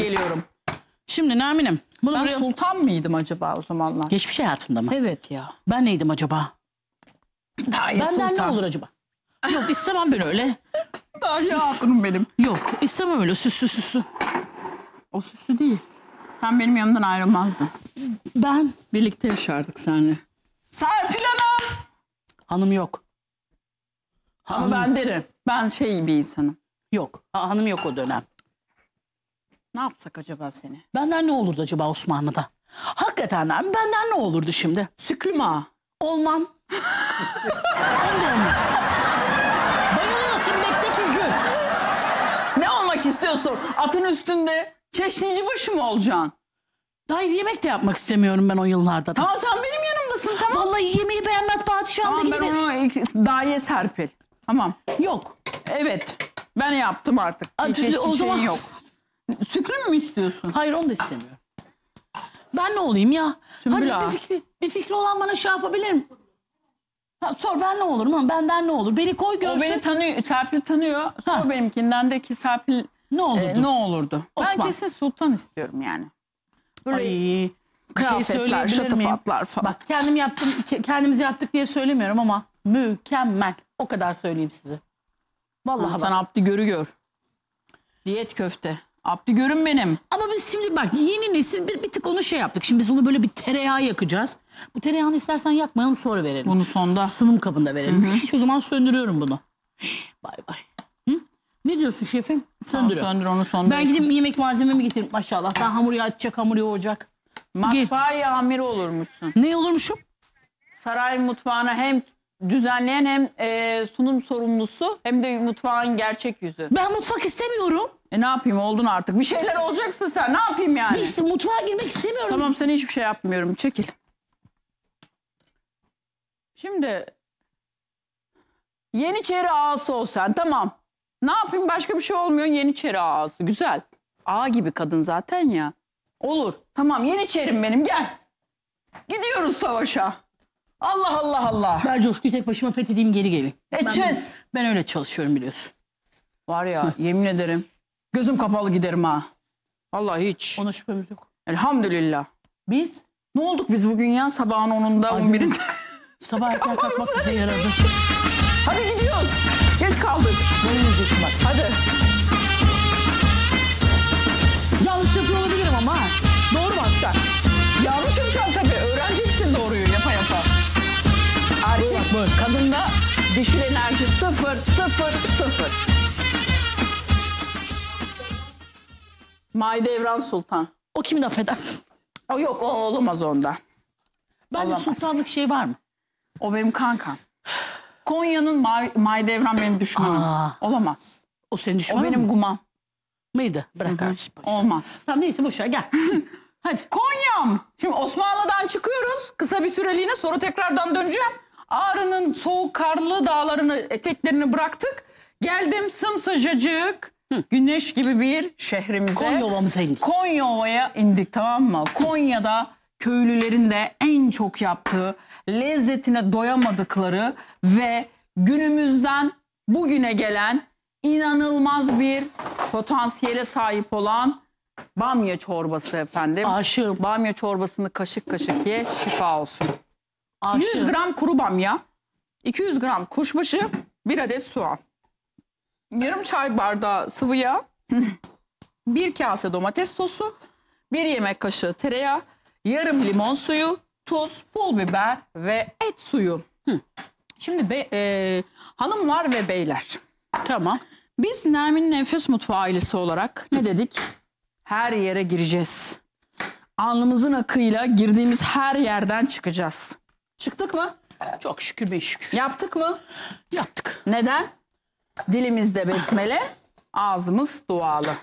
Geliyorum. Şimdi Nermin'im. Bunu Ben buraya... sultan mıydım acaba o zamanlar? Geçmiş hayatımda mı? Evet ya. Ben neydim acaba? Dahiye Benden sultan. ne olur acaba? Yok istemem ben öyle. Dahiye hatunum benim. Yok istemem öyle süslü. O süslü değil. Sen benim yanımdan ayrılmazdın. Ben Birlikte yaşardık seninle. Serpil Hanım. hanım yok. Ama ben derim. Ben şey bir insanım. Yok. Hanım yok o dönem. Ne yapsak acaba seni? Benden ne olurdu acaba Osmanlı'da? Hakikaten Nermin, benden ne olurdu şimdi? Süklüm ağa. Olmam. Ben de olmam. Bayılıyorsun bekle çünkü. Ne olmak istiyorsun? Atın üstünde çeşnici başı mı olacaksın? Hayır yemek de yapmak istemiyorum ben o yıllarda da. Tamam sen benim yanımdasın tamam. Vallahi yemeği beğenmez padişahım da Tamam ben gidiver. onu Dahiye Serpil. Tamam. Yok. Evet. Ben yaptım artık. Hiç O zaman şeyin yok. Sükrüm mü istiyorsun? Hayır onu da istemiyorum. Ben ne olayım ya? Sümbül Hadi ağa. bir fikri olan bana şey yapabilir mi? Ha, sor ben ne olurum ama benden ne olur? Beni koy görsün. O beni tanıyor. Serpil tanıyor. Sor benimkinden de ki Serpil Ne olurdu? ne olurdu? Ben Osman. kesin sultan istiyorum yani. Böyle Ay, kıyafetler, söyleyebilir miyim? şatafatlar falan. Bak kendimiz yaptık diye söylemiyorum ama mükemmel. O kadar söyleyeyim size. Vallahi Sen bak. Abdi Gör'ü gör. Diyet köfte. Abdi Gör'üm benim. Ama biz şimdi bak yeni nesil bir tık onu şey yaptık. Şimdi biz bunu böyle bir tereyağı yakacağız. Bu tereyağını istersen yakmayalım sonra verelim. Bunu sonda. Sunum kabında verelim. Hiç o zaman söndürüyorum bunu. Bay bay. Hı? Ne diyorsun şefim? Söndürüyorum. Söndür onu sonda. Ben gidip yemek malzememi getireyim maşallah. Ben hamur açacak, hamur yoğuracak. Matbaa amiri olurmuşsun. Ne olurmuşum? Saray mutfağına hem düzenleyen hem sunum sorumlusu hem de mutfağın gerçek yüzü. Ben mutfak istemiyorum. Ne yapayım oldun artık. Bir şeyler olacaksın sen. Ne yapayım yani? Biz mutfağa girmek istemiyorum. Tamam sen hiçbir şey yapmıyorum. Çekil. Şimdi Yeniçeri ağası ol sen. Tamam. Ne yapayım başka bir şey olmuyor. Yeniçeri ağası. Güzel. Ağa gibi kadın zaten ya. Olur. Tamam Yeniçerim benim gel. Gidiyoruz savaşa. Allah Allah Allah. Ben Coşku'yu tek başıma fethedeyim geri gelin. Edeceğiz. Ben öyle çalışıyorum biliyorsun. Var ya yemin ederim. Gözüm kapalı giderim ha. Vallahi hiç. Ona şüphemiz yok. Elhamdülillah. Biz Ne olduk biz bugün ya sabahın 10'unda 11'inde. sabah erken kalkmak bize yaradı. Hadi gidiyoruz. Geç kaldık. Böyle yiyeceksin bak. Hadi. Yanlış yapıyor olabilirim ama. Ha. Doğru mu hatta? Yanlış yapacaksın tabii. Öğreneceksin doğruyu yapa yapa. Erkek, Bak, bak. kadında dişil enerji 0, 0, 0. Mahidevran Sultan. O kimin affeder? O yok o olamaz onda. Bende Olamaz. sultanlık şey var mı? O benim kankam. Konya'nın Mahidevran benim düşmanım. Olamaz. O senin O düşmanın benim mı? gumam. Mıydı? Bırak kardeşim. Olmaz. Tamam neyse boşver gel. Hadi. Konya'm. Şimdi Osmanlı'dan çıkıyoruz. Kısa bir süreliğine sonra tekrardan döneceğim. Ağrı'nın soğuk karlı dağlarını, eteklerini bıraktık. Geldim sımsıcacık, güneş gibi bir şehrimize. Konya Ovamıza indik. Konya'ya indik tamam mı? Konya'da köylülerin de en çok yaptığı, lezzetine doyamadıkları ve günümüzden bugüne gelen inanılmaz bir potansiyele sahip olan bamya çorbası efendim. Aşığım. Bamya çorbasını kaşık kaşık ye, şifa olsun. 100 Aşığım. gram kuru bamya, 200 gram kuşbaşı, 1 adet soğan. Yarım çay bardağı sıvı yağ, 1 kase domates sosu, 1 yemek kaşığı tereyağı, yarım limon suyu, tuz, pul biber ve et suyu. Şimdi hanımlar ve beyler. Tamam. Biz Nermin Nefes Mutfağı ailesi olarak ne dedik? Her yere gireceğiz. Alnımızın akıyla girdiğimiz her yerden çıkacağız. Çıktık mı? Çok şükür be şükür. Yaptık mı? Yaptık. Neden? Dilimizde besmele, ağzımız dualı.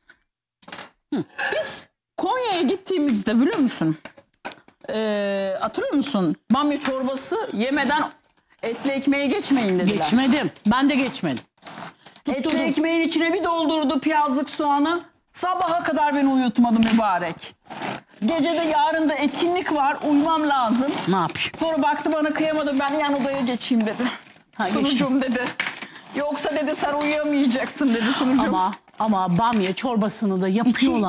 Biz Konya'ya gittiğimizde biliyor musun? Hatırlıyor musun? Bamya çorbası yemeden etli ekmeğe geçmeyin dediler. Geçmedim. Ben de geçmedim. Etli ekmeğin içine bir doldurdu piyazlık soğanı. Sabaha kadar beni uyutmadı mübarek. Gece de yarın da etkinlik var. Uyumam lazım. Ne yapayım? Sonra baktı bana kıyamadı. Ben yan odaya geçeyim dedi. Ha, Sunucum dedi. Yoksa dedi sen uyuyamayacaksın dedi sunucum. Ama bamya çorbasını da yapıyorlar.